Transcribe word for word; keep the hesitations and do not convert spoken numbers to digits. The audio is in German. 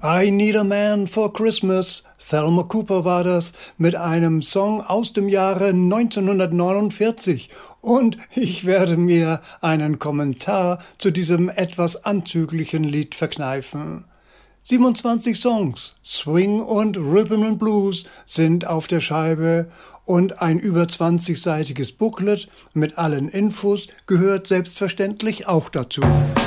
I Need a Man for Christmas, Thelma Cooper war das, mit einem Song aus dem Jahre neunzehnhundertneunundvierzig. Und ich werde mir einen Kommentar zu diesem etwas anzüglichen Lied verkneifen. siebenundzwanzig Songs, Swing und Rhythm and Blues sind auf der Scheibe und ein über zwanzigseitiges Booklet mit allen Infos gehört selbstverständlich auch dazu.